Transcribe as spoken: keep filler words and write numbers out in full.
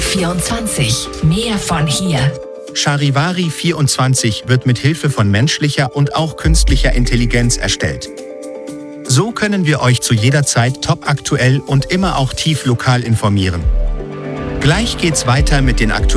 vierundzwanzig. Mehr von hier. Charivari vierundzwanzig wird mit Hilfe von menschlicher und auch künstlicher Intelligenz erstellt. So können wir euch zu jeder Zeit top aktuell und immer auch tief lokal informieren. Gleich geht's weiter mit den aktuellen